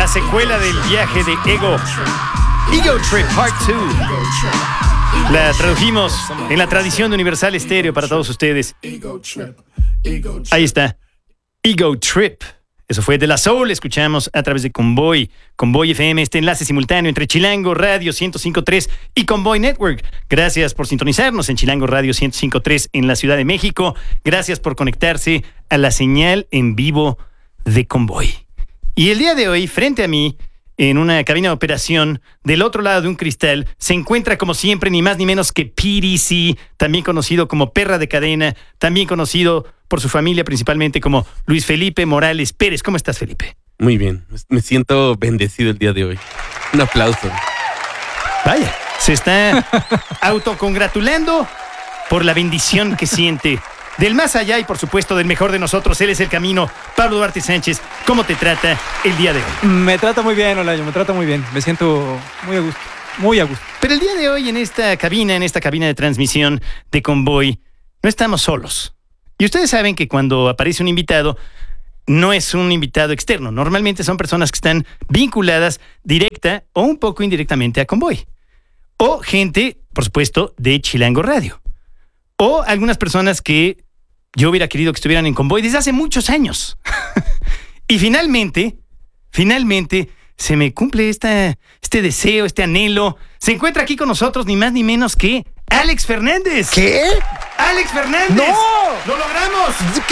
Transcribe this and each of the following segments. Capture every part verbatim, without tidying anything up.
secuela del viaje de Ego. Ego Trip Part dos. La tradujimos en la tradición de Universal Stereo para todos ustedes. Ahí está. Ego Trip. Eso fue de La Soul. Escuchamos a través de Convoy. Convoy F M, este enlace simultáneo entre Chilango Radio ciento cinco punto tres y Convoy Network. Gracias por sintonizarnos en Chilango Radio ciento cinco punto tres en la Ciudad de México. Gracias por conectarse a la señal en vivo de Convoy. Y el día de hoy, frente a mí, en una cabina de operación, del otro lado de un cristal, se encuentra como siempre ni más ni menos que P D C, también conocido como Perra de Cadena, también conocido por su familia principalmente como Luis Felipe Morales Pérez. ¿Cómo estás, Felipe? Muy bien, me siento bendecido el día de hoy. Un aplauso. Vaya, se está autocongratulando por la bendición que siente del más allá y, por supuesto, del mejor de nosotros. Él es el camino. Pablo Duarte Sánchez, ¿cómo te trata el día de hoy? Me trata muy bien, Olayo, me trata muy bien. Me siento muy a gusto, muy a gusto. Pero el día de hoy en esta cabina, en esta cabina de transmisión de Convoy, no estamos solos. Y ustedes saben que cuando aparece un invitado, no es un invitado externo. Normalmente son personas que están vinculadas directa o un poco indirectamente a Convoy. O gente, por supuesto, de Chilango Radio. O algunas personas que yo hubiera querido que estuvieran en Convoy desde hace muchos años. Y finalmente, finalmente, se me cumple esta, este deseo, este anhelo. Se encuentra aquí con nosotros ni más ni menos que Alex Fernández. ¿Qué? ¡Alex Fernández! ¡No! ¡Lo logramos! ¿Qué?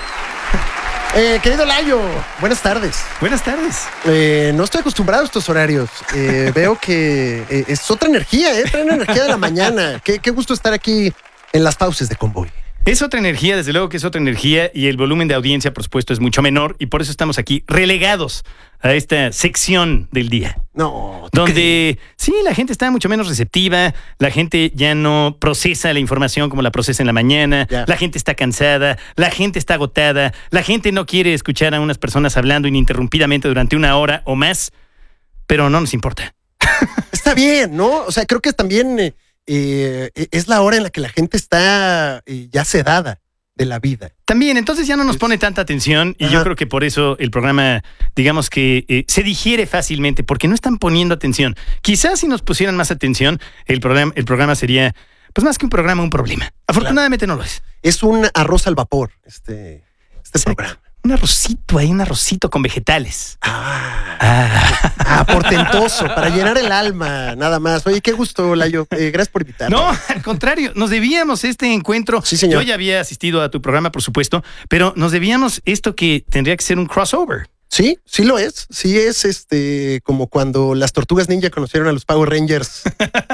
Eh, querido Layo, buenas tardes. Buenas tardes. Eh, no estoy acostumbrado a estos horarios. Eh, veo que eh, es otra energía, ¿eh? Trae una energía de la mañana. Qué, qué gusto estar aquí en las fauces de Convoy. Es otra energía, desde luego que es otra energía, y el volumen de audiencia, por supuesto, es mucho menor, y por eso estamos aquí relegados a esta sección del día. No, donde sí, la gente está mucho menos receptiva, la gente ya no procesa la información como la procesa en la mañana, ya. La gente está cansada, la gente está agotada, la gente no quiere escuchar a unas personas hablando ininterrumpidamente durante una hora o más, pero no nos importa. Está bien, ¿no? O sea, creo que también eh, eh, es la hora en la que la gente está eh, ya sedada de la vida. También, entonces ya no nos pone tanta atención y Ajá. yo creo que por eso el programa, digamos que eh, se digiere fácilmente, porque no están poniendo atención. Quizás si nos pusieran más atención, el programa, el programa sería, pues más que un programa, un problema. Afortunadamente claro. no lo es. Es un arroz al vapor, este, este programa. Un arrocito ahí, un arrocito con vegetales. Ah, ah. ah, portentoso, para llenar el alma, nada más. Oye, qué gusto, Layo. Eh, gracias por invitarme. No, al contrario, nos debíamos este encuentro. Sí, señor. Yo ya había asistido a tu programa, por supuesto, pero nos debíamos esto que tendría que ser un crossover. Sí, sí lo es. Sí es este como cuando las Tortugas Ninja conocieron a los Power Rangers.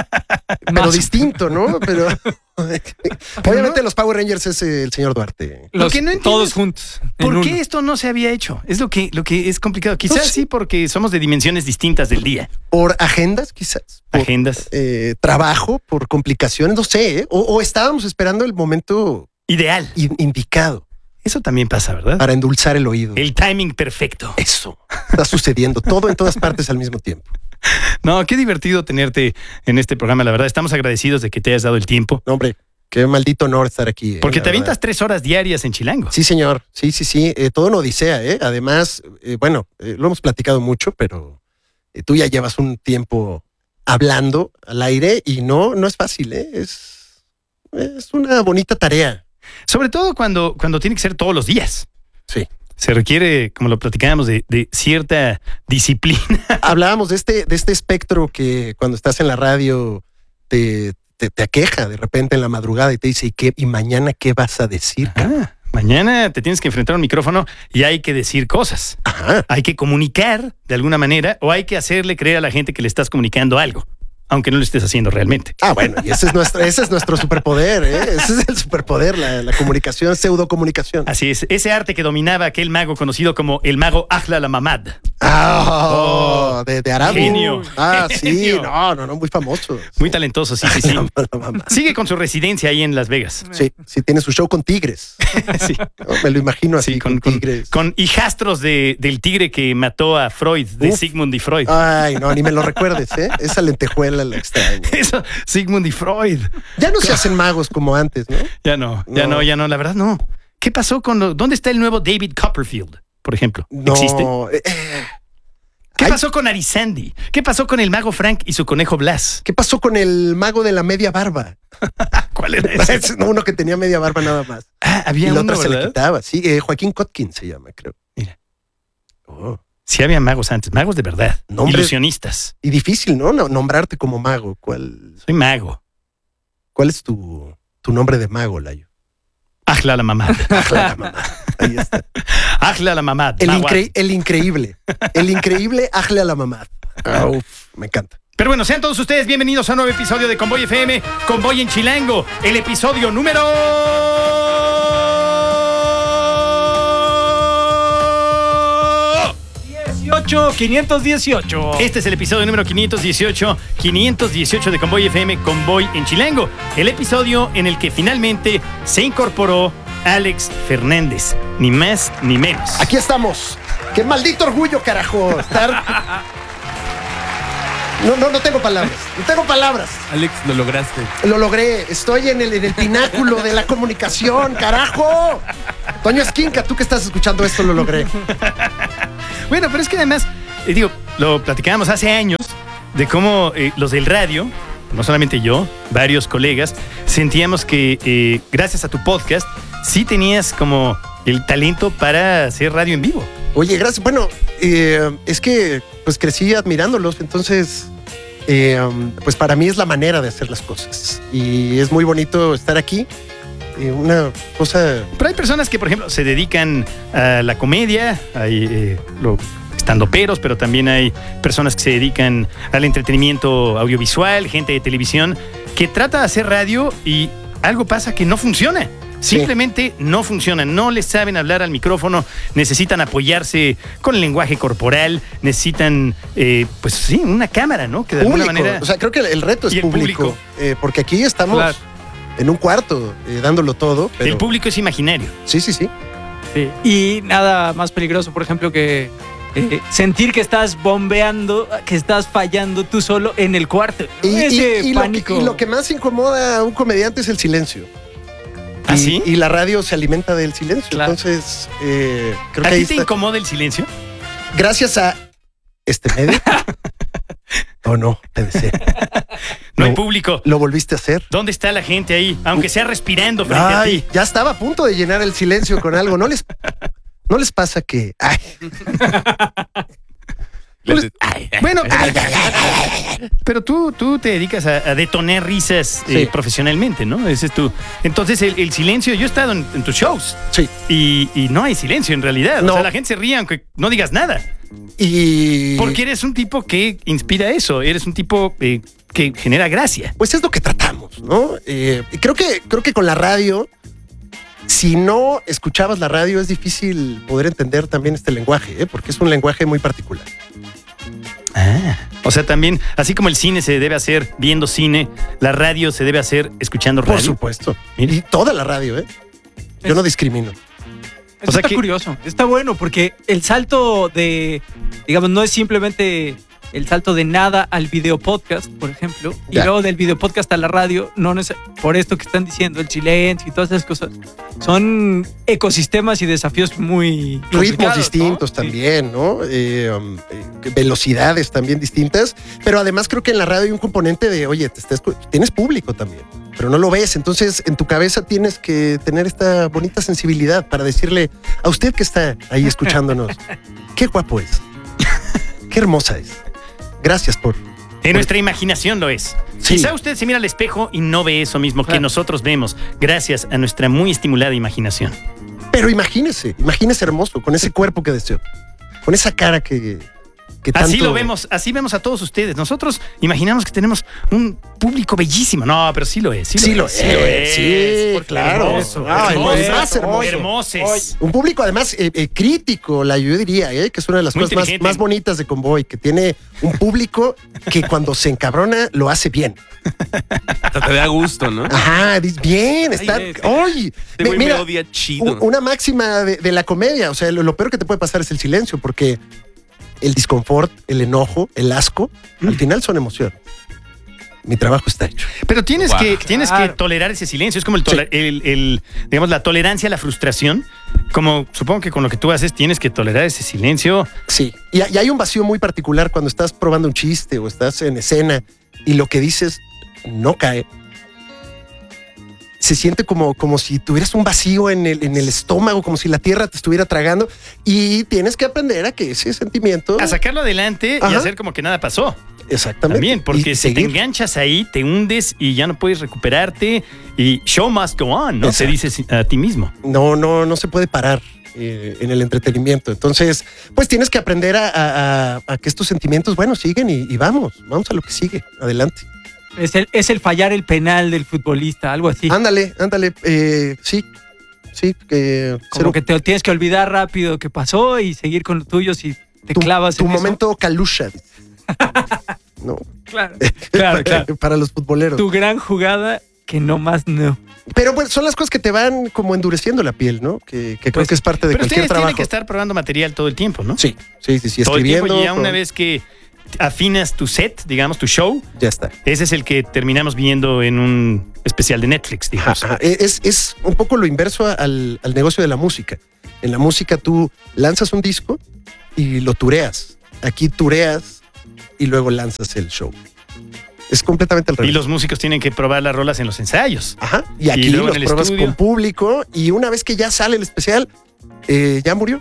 Pero distinto, ¿no? Pero obviamente no. Los Power Rangers es el señor Duarte. Los, que no todos juntos. ¿Por qué esto no se había hecho? Es lo que, lo que es complicado. Quizás no, sí. sí, porque somos de dimensiones distintas del día. Por agendas, quizás. Por, agendas. Eh, trabajo, por complicaciones, no sé. ¿eh? O, o estábamos esperando el momento ideal, in, indicado. Eso también pasa, ¿verdad? Para endulzar el oído. El timing perfecto. Eso. Está sucediendo todo en todas partes al mismo tiempo. No, qué divertido tenerte en este programa, la verdad. Estamos agradecidos de que te hayas dado el tiempo. No, hombre, qué maldito honor estar aquí. Eh, Porque te avientas tres horas diarias en Chilango. Sí, señor. Sí, sí, sí. Eh, todo una odisea, ¿eh? Además, eh, bueno, eh, lo hemos platicado mucho, pero eh, tú ya llevas un tiempo hablando al aire y no, no es fácil, ¿eh? Es, es una bonita tarea. Sobre todo cuando, cuando tiene que ser todos los días. Sí. Se requiere, como lo platicábamos, de, de cierta disciplina. Hablábamos de este, de este espectro que cuando estás en la radio te, te, te aqueja de repente en la madrugada y te dice, ¿y qué? ¿Y mañana qué vas a decir? Ah, mañana te tienes que enfrentar a un micrófono y hay que decir cosas. Ajá. Hay que comunicar de alguna manera o hay que hacerle creer a la gente que le estás comunicando algo, aunque no lo estés haciendo realmente. Ah, bueno, y ese es nuestro, ese es nuestro superpoder, ¿eh? Ese es el superpoder, la, la comunicación, pseudocomunicación. Así es, ese arte que dominaba aquel mago conocido como el mago Ajla la Mamad. Oh, oh, de, de Arabia. Genio. Ah, genio. Sí, no, no, no, muy famoso. Muy talentoso, sí, sí, sí. No, no, no, Sigue con su residencia ahí en Las Vegas. Sí, sí, tiene su show con tigres. Sí. No, me lo imagino así, sí, con, con tigres. Con, con hijastros de, del tigre que mató a Freud, de Uf. Sigmund y Freud. Ay, no, ni me lo recuerdes, ¿eh? Esa lentejuela la extraño. Eso, Sigmund y Freud. Ya no se hacen magos como antes, ¿no? Ya no, ya no, no ya no, la verdad no. ¿Qué pasó con lo, dónde está el nuevo David Copperfield, por ejemplo? No, ¿Existe? Eh, ¿Qué Ay. pasó con Arizandi? ¿Qué pasó con el mago Frank y su conejo Blas? ¿Qué pasó con el mago de la media barba? ¿Cuál era ese? Es uno que tenía media barba nada más. Ah, había Y la uno, otra se le ¿verdad? quitaba. Sí, eh, Joaquín Kotkin se llama, creo. Mira. Oh. Sí había magos antes, magos de verdad, Nombres- ilusionistas. Y difícil, ¿no? No- Nombrarte como mago. ¿Cuál, Soy mago. cuál es tu, tu nombre de mago, Layo? Ajla la mamá. Ajla la mamá. Ahí está. Ajla la mamá. El, Magua. incre- el increíble. El increíble Ajle a la mamá. Ah, uf, me encanta. Pero bueno, sean todos ustedes bienvenidos a un nuevo episodio de Convoy F M, Convoy en Chilango, el episodio número... dieciocho, quinientos dieciocho. Este es el episodio número quinientos dieciocho, quinientos dieciocho de Convoy F M, Convoy en Chilango. El episodio en el que finalmente se incorporó Alex Fernández, ni más ni menos. Aquí estamos. ¡Qué maldito orgullo, carajo! Estar... No, no, no tengo palabras. No tengo palabras. Alex, lo lograste. Lo logré. Estoy en el, en el pináculo de la comunicación, carajo. Toño Esquinca, tú que estás escuchando esto, lo logré. Bueno, pero es que además, eh, digo, lo platicábamos hace años de cómo eh, los del radio, no solamente yo, varios colegas, sentíamos que eh, gracias a tu podcast sí tenías como el talento para hacer radio en vivo. Oye, gracias. Bueno, eh, es que pues crecí admirándolos, entonces eh, pues para mí es la manera de hacer las cosas. Y es muy bonito estar aquí. Eh, una cosa... Pero hay personas que, por ejemplo, se dedican a la comedia, hay eh, lo, estandoperos, pero también hay personas que se dedican al entretenimiento audiovisual, gente de televisión, que trata de hacer radio y algo pasa que no funciona. Simplemente no funcionan, no les saben hablar al micrófono, necesitan apoyarse con el lenguaje corporal, necesitan, eh, pues sí, una cámara, ¿no? Que de alguna Público. manera... O sea, creo que el reto es Y el público. público. eh, porque aquí estamos Claro. en un cuarto eh, dándolo todo. Pero... El público es imaginario. Sí, sí, sí. Sí. Y nada más peligroso, por ejemplo, que eh, sentir que estás bombeando, que estás fallando tú solo en el cuarto. Y, y- Ese y lo que, pánico. y lo que más incomoda a un comediante es el silencio. ¿Ah, y, sí? y la radio se alimenta del silencio. Claro. Entonces, eh, creo ¿A que ahí ti te está. incomoda el silencio? Gracias a este medio. ¿O no? Puede ser. No hay No. público. Lo volviste a hacer. ¿Dónde está la gente ahí? Aunque sea respirando frente Ay, a ti. ya estaba a punto de llenar el silencio con algo. ¿No les, no les pasa que... Ay, Les- Bueno, pero, pero tú, tú te dedicas a, a detonar risas eh, Sí. profesionalmente, ¿no? Ese es tu. Entonces, el, el silencio, yo he estado en, en tus shows sí. y, y no hay silencio en realidad. No. O sea, la gente se ríe aunque no digas nada. Y... Porque eres un tipo que inspira eso. Eres un tipo eh, que genera gracia. Pues es lo que tratamos, ¿no? Eh, y creo que, creo que con la radio, si no escuchabas la radio, es difícil poder entender también este lenguaje, ¿eh? Porque es un lenguaje muy particular. Ah. O sea, también, así como el cine se debe hacer viendo cine, la radio se debe hacer escuchando radio. Por supuesto. Mira. Y toda la radio, ¿eh? Yo Es- no discrimino. Eso O sea está que- curioso. Está bueno porque el salto de, digamos, no es simplemente el salto de nada al video podcast, por ejemplo, y Ya. luego del video podcast a la radio, no neces- por esto que están diciendo, el silencio y todas esas cosas. Son ecosistemas y desafíos muy Ritmos complicados, ¿no? distintos Sí. también, ¿no? Eh, um, eh, velocidades también distintas. Pero además creo que en la radio hay un componente de, oye, te estás, tienes público también, pero no lo ves. Entonces en tu cabeza tienes que tener esta bonita sensibilidad para decirle a usted que está ahí escuchándonos, qué guapo es, qué hermosa es. Gracias por... En nuestra imaginación lo es. Sí. Quizá usted se mira al espejo y no ve eso mismo que Claro. nosotros vemos, gracias a nuestra muy estimulada imaginación. Pero imagínese, imagínese hermoso, con ese cuerpo que deseo, con esa cara que... que Así tanto- lo vemos, así vemos a todos ustedes. Nosotros imaginamos que tenemos un público bellísimo. No, pero sí lo es. Sí, Sí lo, lo es. Sí lo es, es. sí, Porque claro. hermoso, Ah, hermoso, el más hermoso. hermoses. Un público además eh, eh, crítico, la yo diría, eh, que es una de las Muy cosas más, inteligente. más bonitas de Convoy, que tiene un público que cuando se encabrona lo hace bien. Hasta te da gusto, ¿no? Ajá, dices, bien, está... Ay, es- ¡Ay! Este Me- güey me mira, odia chido. u- una máxima de, de la comedia, o sea, lo, lo peor que te puede pasar es el silencio, porque el disconfort, el enojo, el asco, al final son emociones. mi trabajo está hecho. Pero tienes, Wow. que, tienes que Claro. tolerar ese silencio. Es como el, toler- el, el, digamos, la tolerancia a la frustración. Como supongo que con lo que tú haces tienes que tolerar ese silencio. Sí, y, y hay un vacío muy particular cuando estás probando un chiste o estás en escena y lo que dices no cae. Se siente como, como si tuvieras un vacío en el, en el estómago, como si la tierra te estuviera tragando y tienes que aprender a que ese sentimiento... A sacarlo adelante y Ajá. hacer como que nada pasó. Exactamente. También, porque Y si te seguir. enganchas ahí, te hundes y ya no puedes recuperarte. Y show must go on, ¿no? Exacto. Te dices a ti mismo. No, no, no se puede parar eh, en el entretenimiento. Entonces, pues tienes que aprender a, a- a- a que estos sentimientos, bueno, siguen y, y vamos, vamos a lo que sigue, adelante. Es el, es el fallar el penal del futbolista, algo así. Ándale, ándale, eh, sí, sí, que ser Como un- que te tienes que olvidar rápido que pasó y seguir con lo tuyo si te tu, clavas tu en eso. momento Kalusha. No, Claro, claro, claro. para los futboleros. Tu gran jugada que no más no. Pero bueno, son las cosas que te van como endureciendo la piel, ¿no? Que, que creo Pues, que es parte de Pero cualquier ustedes trabajo. tienen que estar probando material todo el tiempo, ¿no? Sí, sí, sí, sí, todo el escribiendo. tiempo. Y ya una con- vez que afinas tu set, digamos, tu show, Ya está. ese es el que terminamos viendo en un especial de Netflix, digamos. Ajá, Es, es un poco lo inverso al, al negocio de la música. En la música tú lanzas un disco y lo tureas. Aquí tureas y luego lanzas el show. Es completamente al Y revés. los músicos tienen que probar las rolas en los ensayos. Ajá. Y aquí y luego los en el pruebas estudio. con público y una vez que ya sale el especial, eh, ya murió.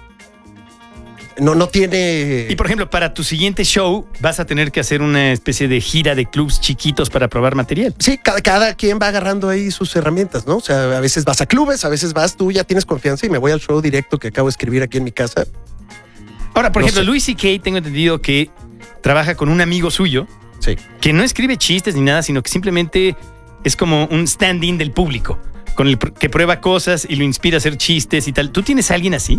No, no tiene... Y por ejemplo, para tu siguiente show vas a tener que hacer una especie de gira de clubs chiquitos para probar material. Sí, cada, cada quien va agarrando ahí sus herramientas, ¿no? O sea, a veces vas a clubes, a veces vas, tú ya tienes confianza y me voy al show directo que acabo de escribir aquí en mi casa. Ahora, por No ejemplo, sé. Louis C K tengo entendido que trabaja con un amigo suyo Sí. que no escribe chistes ni nada, sino que simplemente es como un stand-in del público, con el pr- que prueba cosas y lo inspira a hacer chistes y tal. ¿Tú tienes a alguien así?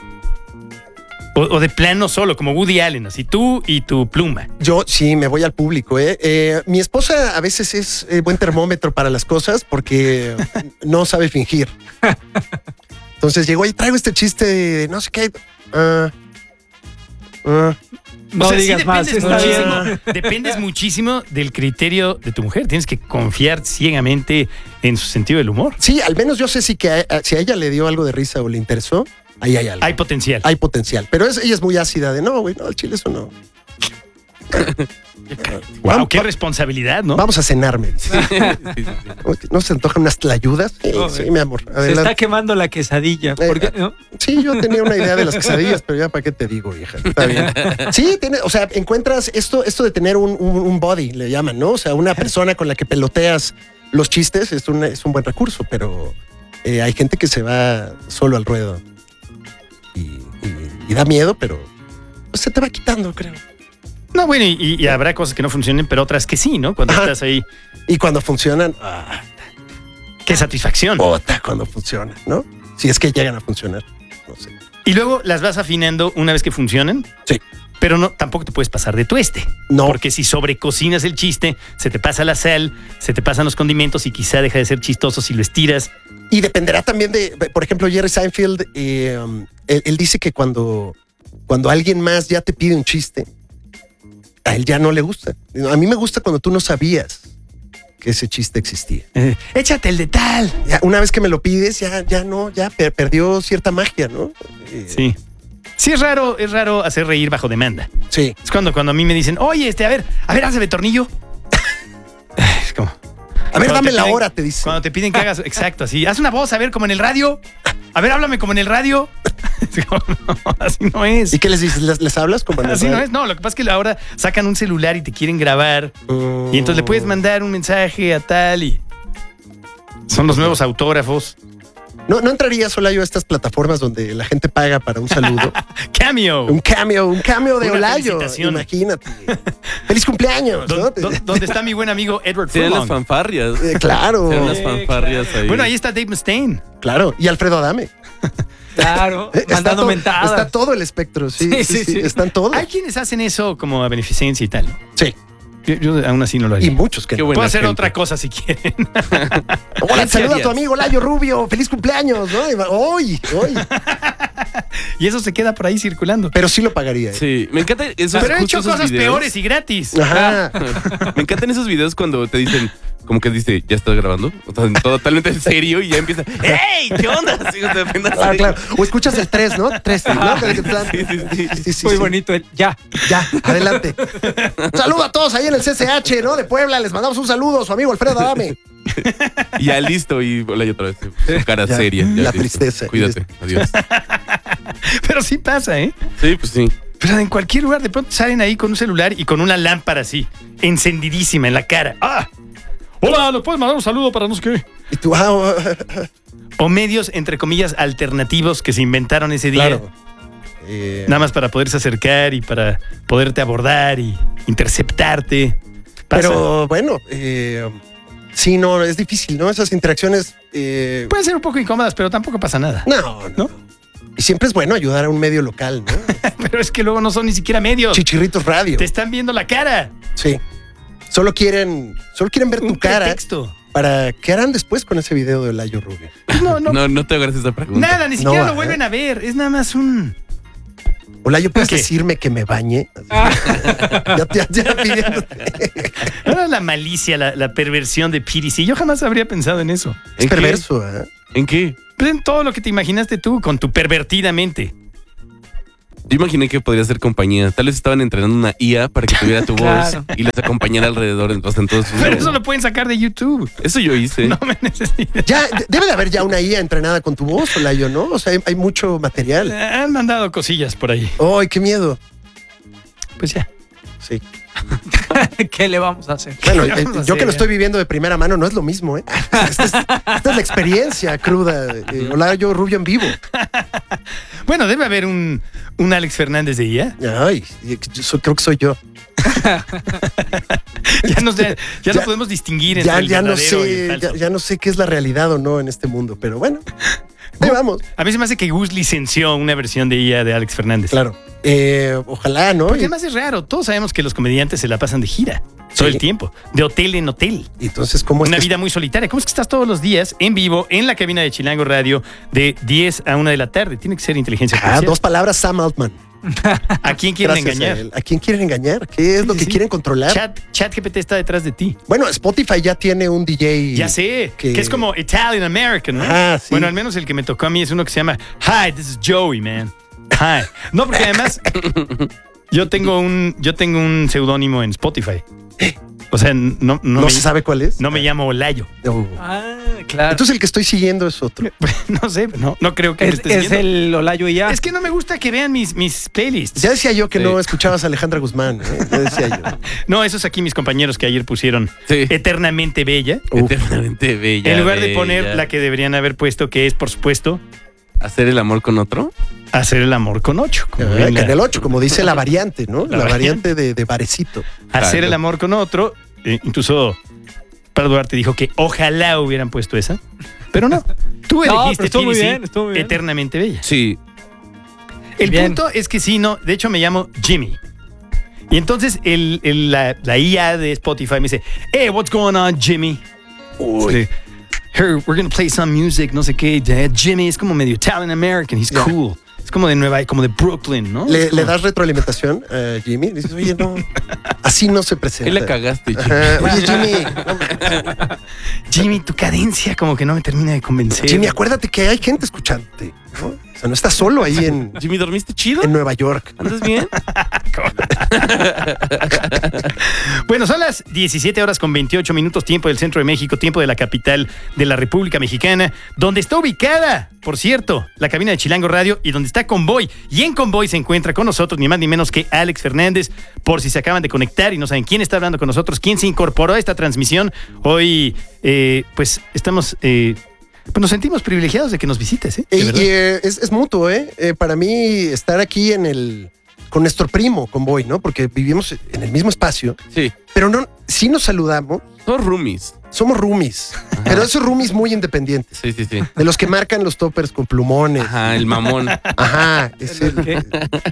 O, o de plano solo, como Woody Allen, así tú y tu pluma. Yo sí me voy al público. ¿eh? Eh, mi esposa a veces es eh, buen termómetro para las cosas porque no sabe fingir. Entonces llegó y traigo este chiste de no sé qué. ah, ah. No O sea, sí digas más, dependes está muchísimo, bien. dependes muchísimo del criterio de tu mujer. Tienes que confiar ciegamente en su sentido del humor. Sí, al menos yo sé si, que a, si a ella le dio algo de risa o le interesó, ahí hay algo. Hay potencial. Hay potencial. Pero es- ella es muy ácida de no, güey, no, al chile eso no. Wow, Vamos, qué va- responsabilidad, ¿no? vamos a cenar, me dice. Sí, sí, sí. ¿No se antojan unas tlayudas? Sí, Joder. sí, mi amor. Se está Adelante. quemando la quesadilla. Eh, ¿Por qué no? Sí, yo tenía una idea de las quesadillas, pero ya para qué te digo, vieja. Está bien. Sí, tiene, o sea, encuentras esto, esto de tener un, un, un body, le llaman, ¿no? O sea, una persona con la que peloteas los chistes es un, es un buen recurso, pero eh, hay gente que se va solo al ruedo y, y- y da miedo, pero pues, se te va quitando, creo. No, bueno, y, y habrá cosas que no funcionen, pero otras que sí, ¿no? Cuando Ajá. estás ahí, Y cuando funcionan, ah, qué satisfacción. puta, cuando funcionan, ¿no? Si es que llegan a funcionar, no sé. Y luego las vas afinando una vez que funcionan. Sí. Pero no, tampoco te puedes pasar de tueste. No. Porque si sobrecocinas el chiste, se te pasa la sal, se te pasan los condimentos y quizá deja de ser chistoso si lo estiras. Y dependerá también de, por ejemplo, Jerry Seinfeld, eh, um, él, él dice que cuando, cuando alguien más ya te pide un chiste, a él ya no le gusta. A mí me gusta cuando tú no sabías que ese chiste existía. Eh, échate el de tal. Ya, una vez que me lo pides, ya, ya no, ya per- perdió cierta magia, ¿no? Eh, Sí. Sí, es raro, es raro hacer reír bajo demanda. Sí. Es cuando, cuando a mí me dicen, oye, este, a ver, a ver, hazme tornillo. Es como, A ver, Cuando dame te la piden- hora, te dice. cuando te piden que hagas, exacto, así, haz una voz, a ver, como en el radio. A ver, háblame como en el radio. Es como, no, así no es. ¿Y qué les dices? ¿Les, les hablas como en el Así no radio? es. No, lo que pasa es que ahora sacan un celular y te quieren grabar. Mm. Y entonces le puedes mandar un mensaje a tal y... Son los nuevos autógrafos. ¿No, ¿No entraría sola yo a estas plataformas donde la gente paga para un saludo? Cameo. Un cameo, un cameo de Una Olayo. felicitación. Imagínate. Feliz cumpleaños, ¿no? Don- don- ¿Dónde está mi buen amigo Edward Tienen las Furlong? fanfarrias. Eh, claro, Tienen las Sí, fanfarrias ahí. Bueno, ahí está Dave Mustaine. claro. Y Alfredo Adame. Claro, Eh, Está, mandando to- mentadas. está todo el espectro, sí, Sí, sí, sí, sí, sí. están todos. Hay quienes hacen eso como a beneficencia y tal, ¿no? Sí, Yo, yo aún así no lo haría. Y muchos que Qué no. buena Puedo hacer gente. otra cosa si quieren. Hola, ¿Qué saluda a harías? tu amigo Layo Rubio. Feliz cumpleaños, ¿no? Y va, Hoy, hoy. Y eso se queda por ahí circulando. Pero sí lo pagaría. ¿eh? Sí, me encanta esos, Pero he justo hecho esos cosas videos. peores y gratis. Ajá. Me encantan esos videos cuando te dicen, como que dice, ¿ya estás grabando? O sea, totalmente en serio y ya empieza, ¡hey! ¿Qué onda? Así, o sea, apenas Claro, ahí. claro. O escuchas el tres, ¿no? tres, ¿no? Sí, sí, sí. Sí, sí, Muy sí. bonito el ya. Ya, adelante. Un saludo a todos ahí en el C C H, ¿no? De Puebla. Les mandamos un saludo a su amigo Alfredo Adame. Y ya listo, y hola, y otra vez, su cara Ya, seria. ya la listo. tristeza. Cuídate, adiós. Pero sí pasa, ¿eh? Sí, pues sí. Pero en cualquier lugar de pronto salen ahí con un celular y con una lámpara así, encendidísima en la cara. ¡Ah! Hola, ¿nos puedes mandar un saludo para no sé qué? Y tú, ah, oh, O medios, entre comillas, alternativos que se inventaron ese día. claro. Eh, Nada más para poderse acercar y para poderte abordar y interceptarte. Pasa. pero bueno, eh, sí, no, es difícil, ¿no? Esas interacciones. Eh, Pueden ser un poco incómodas, pero tampoco pasa nada. no, no. ¿No? Y siempre es bueno ayudar a un medio local, ¿no? Pero es que luego no son ni siquiera medios. Chichirritos Radio. Te están viendo la cara. Sí. Solo quieren, solo quieren ver tu Un cara pretexto. para qué harán después con ese video de Layo Rubio. No, no, No, no te hagas esa pregunta. nada, ni siquiera No, lo ¿eh? vuelven a ver. Es nada más un... O Layo, ¿puedes ¿Qué? decirme que me bañe? ya, ya, ya pidiéndote. Era la malicia, la, la perversión de P D C. Yo jamás habría pensado en eso. Es ¿En qué? perverso, ¿eh? ¿En qué? Pues en todo lo que te imaginaste tú con tu pervertida mente. Yo imaginé que podría ser compañía. Tal vez estaban entrenando una I A para que tuviera tu Claro. voz y les acompañara alrededor. Entonces, en todos sus Pero videos. eso lo pueden sacar de YouTube. Eso yo hice. No me necesitas. Ya, de- debe de haber ya una I A entrenada con tu voz, Layo, ¿no? O sea, hay, hay mucho material. Han mandado cosillas por ahí. ¡Ay, qué miedo! Pues ya. Sí. ¿Qué le vamos a hacer? Bueno, ¿Qué eh, vamos a yo que hacer? lo estoy viviendo de primera mano no es lo mismo, ¿eh? Esta es, esta es la experiencia cruda. Eh, Layo Rubio en vivo. Bueno, debe haber un, un Alex Fernández de I A. Ay, yo soy- creo que soy yo. Ya, no, sé- ya no Ya- podemos distinguir entre Ya, el ya no verdadero y el sé, falso. ya, ya no sé qué es la realidad o no en este mundo, pero bueno, ahí vamos. A mí se me hace que Gus licenció una versión de I A de Alex Fernández. Claro. Eh, ojalá, ¿no? Porque Y, además es raro. Todos sabemos que los comediantes se la pasan de gira todo Sí. el tiempo, de hotel en hotel. y entonces, ¿cómo es Una que- vida muy solitaria. ¿Cómo es que estás todos los días en vivo en la cabina de Chilango Radio de diez a una de la tarde? Tiene que ser inteligencia Ah, artificial. dos palabras, Sam Altman. ¿A quién quieren Gracias a engañar? él. ¿A quién quieren engañar? ¿Qué es lo Sí, que sí. quieren controlar? Chat, Chat G P T está detrás de ti. Bueno, Spotify ya tiene un D J. Ya sé, que- que, es como Italian American, ¿no? Ah, sí. Bueno, al menos el que me tocó a mí es uno que se llama Hi, this is Joey, man. Hi. No, porque además yo tengo un yo tengo un seudónimo en Spotify. O sea, no, no, No me, se sabe cuál es. no me llamo Olayo. Oh. Ah, claro. Entonces el que estoy siguiendo es otro. No sé, no, no creo que me es, estés es viendo. el Olayo y ya. Es que no me gusta que vean mis, mis playlists. Ya decía yo que Sí. no escuchabas a Alejandra Guzmán. ¿eh? Ya decía yo. No, esos aquí mis compañeros que ayer pusieron Sí. Eternamente Bella. Uf. Eternamente bella. En lugar de bella. poner la que deberían haber puesto, que es, por supuesto, ¿Hacer el amor con otro? hacer el amor con ocho. como Ah, bien la- Canal ocho, como dice la variante, ¿no? La, La variante de, de Varecito. hacer Claro. el amor con otro. Eh, incluso Pablo Duarte dijo que ojalá hubieran puesto esa. Pero no. Tú No, elegiste pero estuvo muy P D C, bien, estuvo muy bien. Eternamente Bella. Sí. El Bien. punto es que sí, no. De hecho, me llamo Jimmy. Y entonces el, el- la, la I A de Spotify me dice, hey, what's going on, Jimmy? Uy. Here, we're gonna play some music, no sé qué. Ya, Jimmy es como medio Italian American, he's Ya. cool. Es como de Nueva, como de Brooklyn, ¿no? ¿Le, Es como- le das retroalimentación a Jimmy? Dices, oye, no, así no se presenta. ¿Qué le cagaste, chico? Ajá. Oye, Jimmy, no, Jimmy, tu cadencia como que no me termina de convencer. Jimmy, acuérdate que hay gente escuchándote, ¿no? O sea, no estás solo ahí en, Jimmy, ¿dormiste chido? en Nueva York. ¿Andas bien? Bueno, son las diecisiete horas con veintiocho minutos, tiempo del centro de México, tiempo de la capital de la República Mexicana, donde está ubicada, por cierto, la cabina de Chilango Radio y donde está Convoy. Y en Convoy se encuentra con nosotros ni más ni menos que Alex Fernández, por si se acaban de conectar y no saben quién está hablando con nosotros, quién se incorporó a esta transmisión. Hoy, eh, pues, estamos... eh, pues nos sentimos privilegiados de que nos visites, ¿eh? De Y, verdad. y, eh, es, es mutuo, ¿eh? Eh, Para mí, estar aquí en el con nuestro primo Convoy, ¿no? Porque vivimos en el mismo espacio, Sí. pero no, sí nos saludamos Todos roomies. Somos roomies, pero esos roomies muy independientes. Sí, sí, sí. De los que marcan los toppers con plumones. Ajá, el mamón. Ajá. Es el- ¿Qué?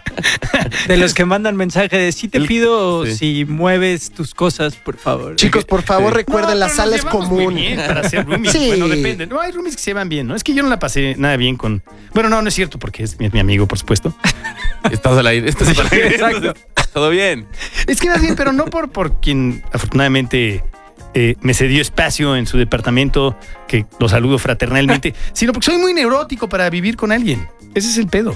De los que mandan mensaje de sí te El- pido sí. si mueves tus cosas, por favor. Chicos, por favor, Sí. recuerden, No, la pero sala nos es llevamos muy común. bien para ser roomies. Sí. Bueno, depende. No, hay roomies que se van bien, ¿no? Es que yo no la pasé nada bien con... Bueno, no, no es cierto porque es mi, es mi amigo, por supuesto. Estás al aire. Estás al aire. Exacto. Todo bien. Es que más bien, pero no por, por quien afortunadamente eh, me cedió espacio en su departamento, que lo saludo fraternalmente, sino porque soy muy neurótico para vivir con alguien. Ese es el pedo.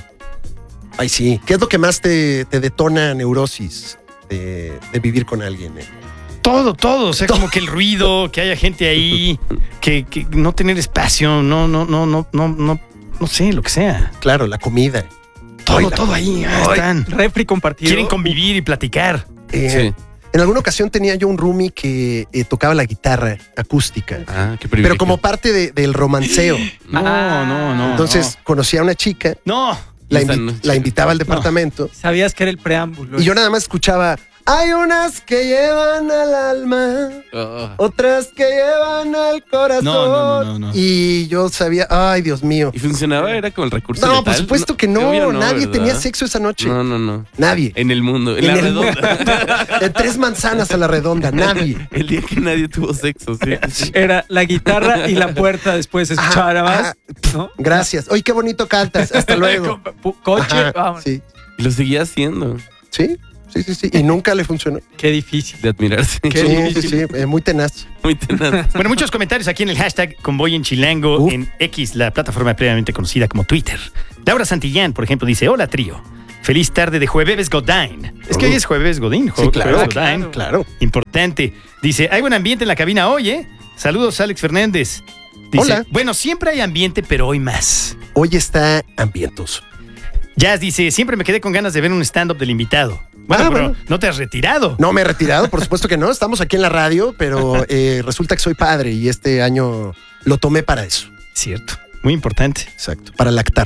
Ay, sí. ¿Qué es lo que más te, te detona neurosis de, de vivir con alguien? eh? Todo, todo. O sea, como que el ruido, que haya gente ahí, que, que no tener espacio, no, no, no, no, no, no, no sé, lo que sea. Claro, la comida. Todo, Ay, la- todo ahí. ah, Ay. están. Refri compartido. Quieren convivir y platicar. Eh, Sí. En alguna ocasión tenía yo un roomie que eh, tocaba la guitarra acústica, Ah, qué privilegio. pero como parte de- del romanceo. No, Ah, no, no. Entonces conocí a una chica, No. la, Esa invi- no es la chica. invitaba al departamento Sabías que era el preámbulo. y yo nada más escuchaba, hay unas que llevan al alma, Oh. otras que llevan al corazón. No, no, no, no, no. Y yo sabía, ay, Dios mío. ¿Y funcionaba? ¿Era con el recurso No, letal? por supuesto que no, Obvio nadie ¿verdad? tenía sexo esa noche. No, no, no. Nadie. En el mundo, en, En la el- redonda. De tres manzanas a la redonda, nadie. El día que nadie tuvo sexo, sí. Era la guitarra y la puerta después se escuchaba Ajá, nada más. ajá. ¿no? Gracias. Oye, qué bonito cantas. Hasta luego. Co- Coche, Ajá, vamos. sí, Y lo seguía haciendo. sí, sí, sí, sí. Y nunca le funcionó. Qué difícil. De admirarse. Qué Sí, difícil. sí, sí, eh, muy tenaz. Muy tenaz. Bueno, muchos comentarios aquí en el hashtag Convoy en Chilango, Uf. en X, la plataforma previamente conocida como Twitter. Laura Santillán, por ejemplo, dice: Hola, trío. Feliz tarde de Jueves Godín. Es que Oh. hoy es Jueves Godín. Sí, jue- claro, Jueves Godín. claro. Claro. Importante. Dice: hay buen ambiente en la cabina hoy, ¿eh? Saludos, Alex Fernández. Dice: Hola. bueno, siempre hay ambiente, pero hoy más. Hoy está ambientoso. Jazz dice: siempre me quedé con ganas de ver un stand-up del invitado. Bueno, Ah, pero bueno. no te has retirado. No me he retirado, por supuesto que no. Estamos aquí en la radio, pero eh, resulta que soy padre y este año lo tomé para eso. Cierto. Muy importante. Exacto. Para lactar.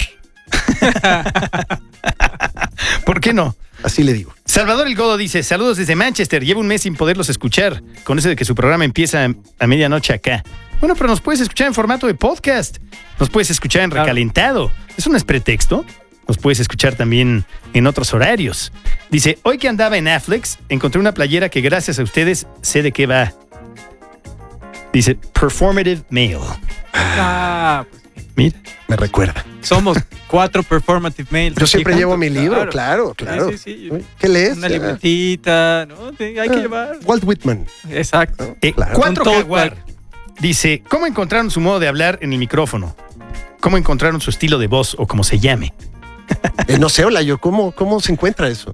¿Por qué no? Así le digo. Salvador El Godo dice: saludos desde Manchester, llevo un mes sin poderlos escuchar, con eso de que su programa empieza a medianoche acá. Bueno, pero nos puedes escuchar en formato de podcast, nos puedes escuchar en Claro. recalentado, eso no es pretexto, nos puedes escuchar también en otros horarios. Dice: hoy que andaba en Afflex, encontré una playera que gracias a ustedes sé de qué va. Dice: Performative Male. Ah, pues, Mira. Me recuerda. somos cuatro performative males. Yo siempre aquí llevo juntos. mi libro, claro, claro. Sí, sí, sí. Uy, ¿qué lees? Una Ah, libretita, ¿no? Sí, hay que llevar. Walt Whitman. Exacto. Eh, Claro. Cuatro Con todo Jaguar dice: ¿cómo encontraron su modo de hablar en el micrófono? ¿Cómo encontraron su estilo de voz o como se llame? Eh, no sé, hola, yo, ¿cómo, ¿cómo se encuentra eso?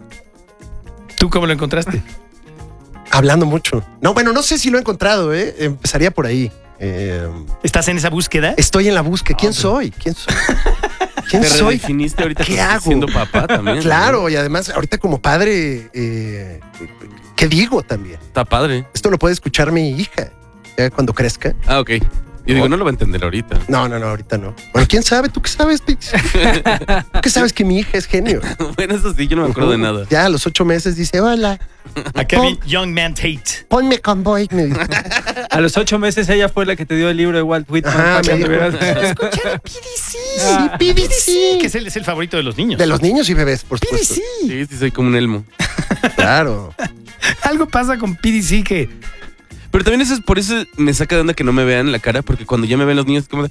¿Tú cómo lo encontraste? Hablando mucho. No, bueno, no sé si lo he encontrado, ¿eh? Empezaría por ahí. Eh, ¿Estás en esa búsqueda? estoy en la búsqueda. ¿Quién Ah, soy? ¿Quién soy? ¿Quién Te soy? redefiniste ahorita ¿Qué que estás hago? siendo papá también. Claro, y además, ahorita como padre, eh, ¿qué digo también? ¿No? Está padre. Esto lo puede escuchar mi hija ya cuando crezca. Ah, ok. Yo digo, no lo va a entender ahorita. No, no, no, ahorita no. Bueno, ¿quién sabe? ¿Tú qué sabes, Pix? ¿Tú qué sabes que mi hija es genio? Bueno, eso sí, yo no me acuerdo de nada. Ya a los ocho meses dice, hola, Acá vi Young Man Tate. ponme convoy. Me dice. A los ocho meses ella fue la que te dio el libro de Walt Whitman. Ajá, para me que dijo. anduvieras- Sí, P B C. Que es el, es el favorito de los niños. De los niños y bebés, por supuesto. Sí, sí, soy como un elmo. Claro. Algo pasa con P D C que... Pero también eso es por eso me saca de onda que no me vean la cara, porque cuando ya me ven los niños es como de,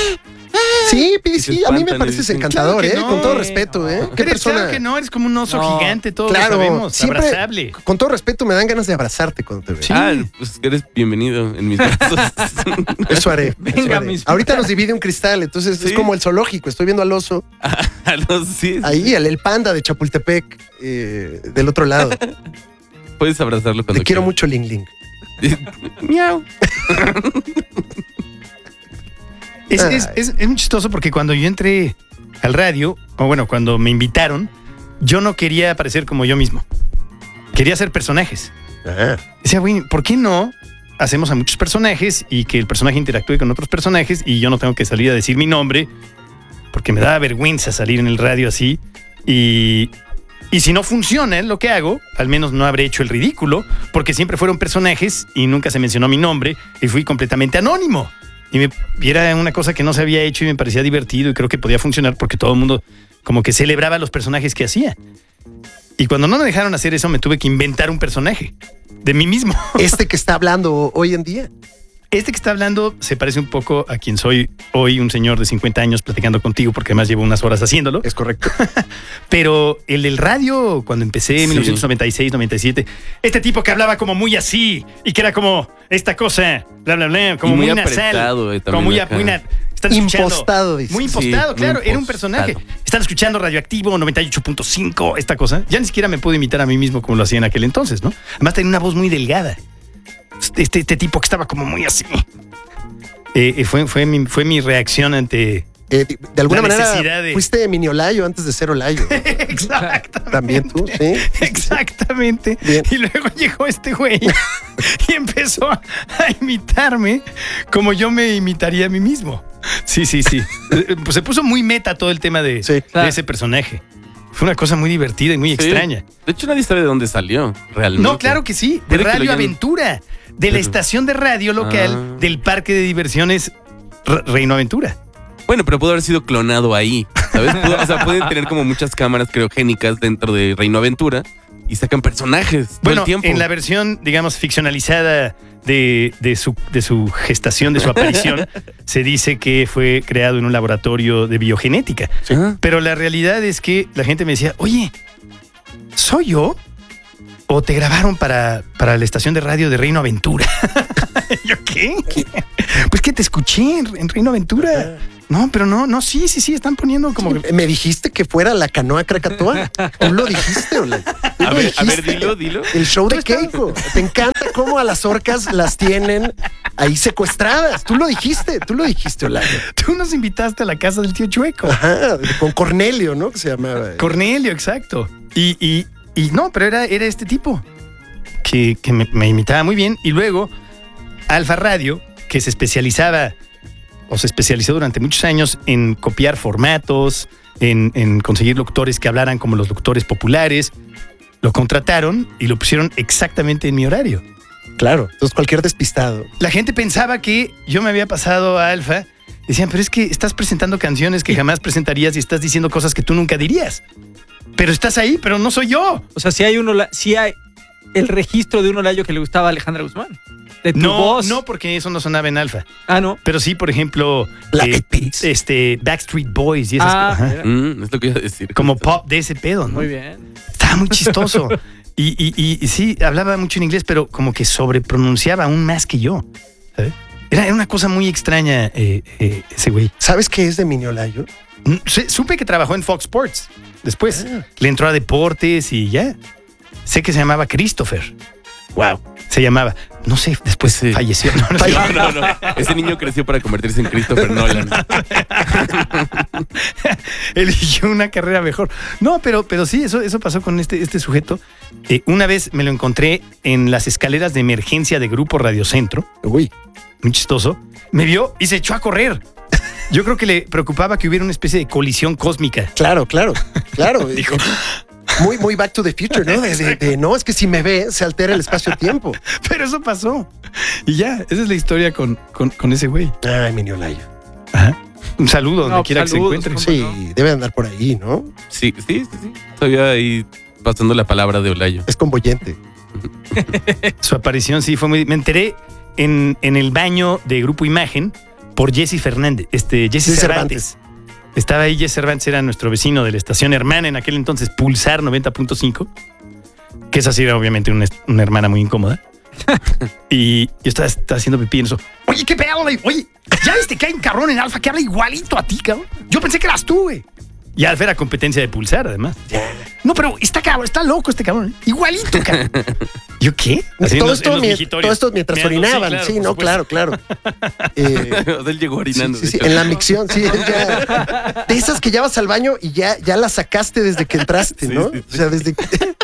Sí, P B Y se C, a mí me espantan y pareces dicen, encantador, claro que ¿eh? no. Con todo respeto, ¿eh? ¿Qué Eres, persona? claro que no, eres como un oso No. gigante, todos Claro, lo sabemos, siempre- abrazable. Con todo respeto, me dan ganas de abrazarte cuando te veo. Sí. ah, pues eres bienvenido en mis brazos. Eso haré. Venga, eso haré. mis- Ahorita nos divide un cristal, entonces es Sí. como el zoológico. Estoy viendo al oso A los- sí, sí. ahí, el, el panda de Chapultepec, eh, del otro lado. Puedes abrazarlo cuando Te quiero quieras. mucho, Ling Ling. Miau. Es, es, Ay. es- es muy chistoso porque cuando yo entré al radio, o bueno, cuando me invitaron, yo no quería parecer como yo mismo. Quería hacer personajes. Ah, Decía, güey, ¿por qué no hacemos a muchos personajes y que el personaje interactúe con otros personajes y yo no tengo que salir a decir mi nombre? Porque me daba vergüenza salir en el radio así. Y, Y si no funciona lo que hago, al menos no habré hecho el ridículo, porque siempre fueron personajes y nunca se mencionó mi nombre y fui completamente anónimo. Y, me, y era una cosa que no se había hecho y me parecía divertido y creo que podía funcionar porque todo el mundo como que celebraba los personajes que hacía. Y cuando no me dejaron hacer eso, me tuve que inventar un personaje de mí mismo. Este que está hablando hoy en día. Este que está hablando se parece un poco a quien soy hoy, un señor de cincuenta años platicando contigo, porque además llevo unas horas haciéndolo. Es correcto. Pero el del radio, cuando empecé en Sí. mil novecientos noventa y seis, noventa y siete, este tipo que hablaba como muy así y que era como esta cosa, bla, bla, bla, como Y muy muy, nasal. apretado, eh, Como también muy, acá. muy na- están escuchando- Impostado, dice. Muy Sí, impostado, muy claro, era un impostado. personaje. Están escuchando Radioactivo noventa y ocho punto cinco, esta cosa. Ya ni siquiera me puedo imitar a mí mismo como lo hacía en aquel entonces, ¿no? Además tenía una voz muy delgada. Este, este tipo que estaba como muy así. Eh, eh, fue, fue, mi, fue mi reacción ante... Eh, de, de alguna La manera necesidad de- fuiste mini Olayo antes de ser Olayo. Exactamente. También tú, sí. Exactamente. Bien. Y luego llegó este güey y empezó a imitarme como yo me imitaría a mí mismo. Sí, sí, sí. Eh, Pues se puso muy meta todo el tema de, Sí. de Claro. ese personaje. Fue una cosa muy divertida y muy Sí. extraña. De hecho, nadie sabe de dónde salió, realmente. No, claro que sí. De Puede que lo Radio hayan- Aventura. De la Pero- estación de radio local Ah. del parque de diversiones Re- Reino Aventura. Bueno, pero pudo haber sido clonado ahí, ¿sabes? Pudo- o sea, pueden tener como muchas cámaras criogénicas dentro de Reino Aventura y sacan personajes todo Bueno, el tiempo. en la versión, digamos, ficcionalizada de, de, su, de su gestación, de su aparición, se dice que fue creado en un laboratorio de biogenética. Ah, Pero la realidad es que la gente me decía, oye, ¿soy yo? ¿O te grabaron para, para la estación de radio de Reino Aventura? ¿Yo qué? Pues que te escuché en, en Reino Aventura. No, pero no, no, sí, sí, sí, están poniendo como... Sí, me dijiste que fuera la canoa Krakatoa. Tú lo dijiste, Olayo. Tú A lo ver, a ver, dijiste. dilo, dilo. El show de Keiko. Te encanta cómo a las orcas las tienen ahí secuestradas. Tú lo dijiste, tú lo dijiste, Olayo. Tú nos invitaste a la casa del tío Chueco. Ajá, con Cornelio, ¿no? Que se llamaba. Cornelio, exacto. Y, y, y no, pero era, era este tipo que, que me, me imitaba muy bien. Y luego Alfa Radio, que se especializaba o se especializó durante muchos años en copiar formatos, en, en conseguir locutores que hablaran como los locutores populares. Lo contrataron y lo pusieron exactamente en mi horario. Claro. Entonces, cualquier despistado. La gente pensaba que yo me había pasado a Alfa. Decían, pero es que estás presentando canciones que jamás presentarías y estás diciendo cosas que tú nunca dirías. Pero estás ahí, pero no soy yo. O sea, si hay uno, si hay el registro de un Olayo que le gustaba a Alejandra Guzmán. De tu No, voz. no, porque eso no sonaba en Alfa. Ah, no. Pero sí, por ejemplo, Black eh, Eyed Peas. este, Backstreet Boys y esas Ah, cosas. mira. Mm, es lo que iba a decir. Como pop de ese pedo, ¿no? Muy bien. Estaba muy chistoso. y, y, y, y sí, hablaba mucho en inglés, pero como que sobrepronunciaba aún más que yo. ¿sabes? Era, era una cosa muy extraña eh, eh, ese güey. ¿Sabes qué es de Mini Olayo? Mm, sé- Supe que trabajó en Fox Sports. Después Ah. le entró a deportes y ya. Sé que se llamaba Christopher. Wow. Se llamaba. No sé, después Sí. falleció. No, no sé. No, no, no. Ese niño creció para convertirse en Christopher Nolan. Eligió una carrera mejor. No, pero, pero sí, eso, eso pasó con este, este sujeto. Eh, una vez me lo encontré en las escaleras de emergencia de Grupo Radio Centro. Uy. Muy chistoso. Me vio y se echó a correr. Yo creo que le preocupaba que hubiera una especie de colisión cósmica. Claro, claro, claro. Dijo, Muy, muy Back to the Future, ¿no? De, de- de, no, es que si me ve, se altera el espacio-tiempo. pero eso pasó. Y ya, esa es la historia con, con, con ese güey. Ay, Mini Olayo. Ajá. Un saludo donde No, quiera saludos, que se encuentre. ¿cómo Sí, debe andar por ahí, ¿no? Sí, sí, sí, sí. Todavía ahí pasando la palabra de Olayo. Es convoyente. Su aparición sí fue muy... Me enteré en, en el baño de Grupo Imagen por Jesse Fernández, este, Jesse Jesse Cervantes. Estaba ahí Jesse Cervantes, era nuestro vecino de la estación hermana en aquel entonces, Pulsar noventa punto cinco, que esa sí era obviamente una, una hermana muy incómoda. Y yo estaba, estaba haciendo pipí en eso. Oye, qué pedo, güey. Oye, ¿ya viste que hay un cabrón en Alfa que habla igualito a ti, cabrón? Yo pensé que eras tú, güey. Y Alfa era competencia de Pulsar, además. No, pero está cabrón, está loco este cabrón. ¿eh? Igualito, cabrón. ¿Yo qué? Así en Todo los- en esto, los mien- mijitorios. todo esto mientras Meando, orinaban. claro, Sí, por no, supuesto. claro, claro. Eh, O sea, él llegó orinando. sí, sí, sí, de hecho. en la micción, sí. él ya- de esas que ya vas al baño y ya, ya las sacaste desde que entraste, Sí, ¿no? sí, sí. O sea, desde que,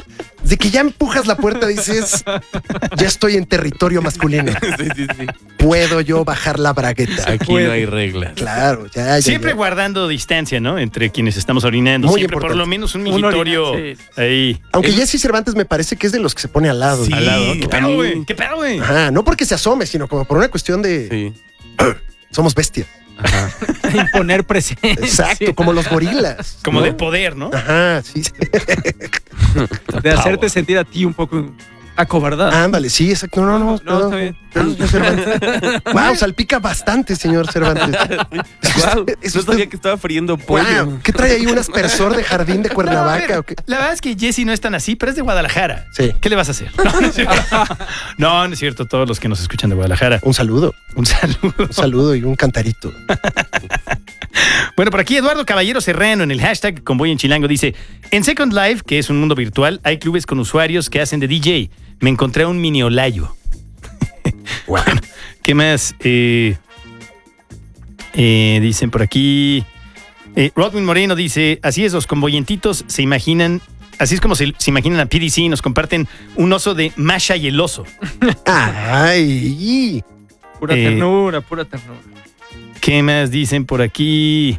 De que ya empujas la puerta, dices, ya estoy en territorio masculino. Sí, sí, sí. Puedo yo bajar la bragueta. Aquí no hay reglas. Claro, ya, ya. Siempre ya. guardando distancia, ¿no? Entre quienes estamos orinando. Muy Siempre por importante. lo menos un Un mingitorio orina- sí. ahí. Aunque El- Jesse Cervantes me parece que es de los que se pone al lado. Sí. Al lado. ¿Qué a pedo, mí- güey? ¿Qué pedo, güey? Ajá, no porque se asome, sino como por una cuestión de Sí. somos bestias. Ajá. Imponer presencia. Exacto, como los gorilas. Como ¿no? de poder, ¿no? Ajá, sí. sí. De hacerte sentir a ti un poco acobardado. Ándale, sí, exacto. No, no, no. No, perdón. está bien. Perdón, señor Cervantes. Wow, salpica bastante, señor Cervantes. Guau, Es no usted- sabía que estaba friendo pollo. Wow, ¿qué trae ahí un aspersor de jardín de No, a Cuernavaca? ver, o qué? la verdad es que Jesse no es tan así, pero es de Guadalajara. Sí. ¿Qué le vas a hacer? No, no es cierto. No, no es cierto. Todos los que nos escuchan de Guadalajara, Un saludo, un saludo. un saludo y un cantarito. Bueno, por aquí Eduardo Caballero Serrano en el hashtag Convoy en Chilango dice: en Second Life, que es un mundo virtual, hay clubes con usuarios que hacen de D J. Me encontré a un mini Olayo. Wow. ¿Qué más? Eh, eh, dicen por aquí. Eh, Rodwin Moreno dice: así es, los convoyentitos se imaginan. Así es como se, se imaginan a P D C y nos comparten un oso de Masha y el oso. Ay, Pura Eh, ternura, pura ternura. ¿Qué más dicen por aquí?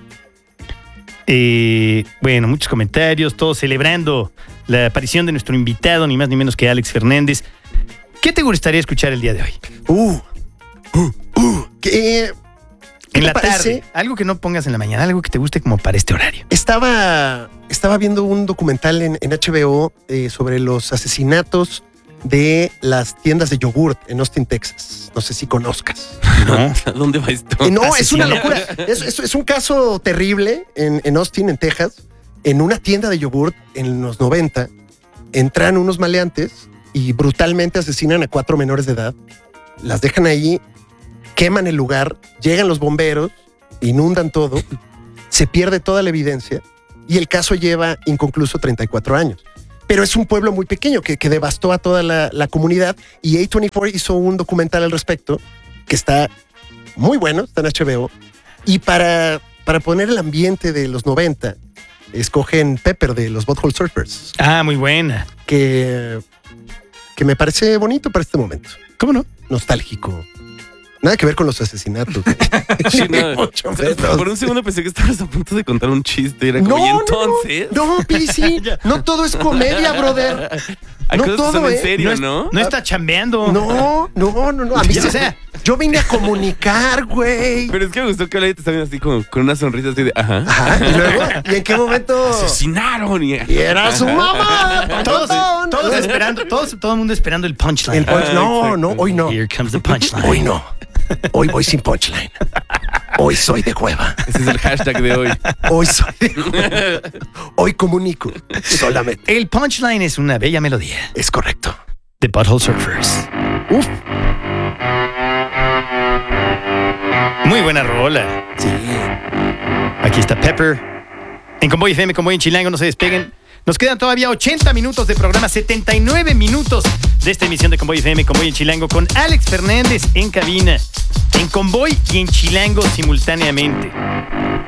Eh, bueno, muchos comentarios, todos celebrando la aparición de nuestro invitado, ni más ni menos que Alex Fernández. ¿Qué te gustaría escuchar el día de hoy? uh, uh, uh. ¿Qué, ¿qué En te la parece? tarde. Algo que no pongas en la mañana, algo que te guste como para este horario. Estaba, estaba viendo un documental en, en H B O eh, sobre los asesinatos de las tiendas de yogurt en Austin, Texas. No sé si conozcas. ¿No? ¿A dónde va esto? Eh, no, es una Asesinato. locura. Es, es- es un caso terrible en, en Austin, en Texas. En una tienda de yogurt en los noventa, entran unos maleantes y brutalmente asesinan a cuatro menores de edad. Las dejan ahí, queman el lugar, llegan los bomberos, inundan todo, se pierde toda la evidencia y el caso lleva inconcluso treinta y cuatro años. Pero es un pueblo muy pequeño que, que devastó a toda la, la comunidad y A veinticuatro hizo un documental al respecto que está muy bueno, está en H B O. Y para, para poner el ambiente de los noventa, escogen Pepper de los Butthole Surfers, Ah, muy buena. que, que me parece bonito para este momento. ¿Cómo no? Nostálgico. Nada que ver con los asesinatos. Sí, no. Mucho Por menos. un segundo pensé que estabas a punto de contar un chiste. Era como, No, ¿y no, entonces? No, P C, no todo es comedia, brother. Hay no cosas que todo, son en ¿eh? serio, no, es- ¿no? no está chambeando. No, no, no, no. A mí Ya, se- o sea, yo vine a comunicar, güey. Pero es que me gustó que ahora te está viendo así como con una sonrisa así de, ajá. Ajá, y luego, ¿y en qué momento? Asesinaron. Y, Y era su mamá. Todos, tonto. todos esperando, todos, todo el mundo esperando el punchline. El punch- no, exacto. no, hoy no. Here comes the punchline. Hoy no. Hoy voy sin punchline. Hoy soy de cueva. Ese es el hashtag de hoy. Hoy soy de cueva. Hoy comunico solamente. El punchline es una bella melodía. Es correcto. The Butthole Surfers. Uf. Muy buena rola. Sí. Aquí está Pepper. En Convoy F M, Convoy en Chilango, no se despeguen. Nos quedan todavía ochenta minutos de programa, setenta y nueve minutos de esta emisión de Convoy F M, Convoy en Chilango, con Alex Fernández en cabina, en Convoy y en Chilango simultáneamente.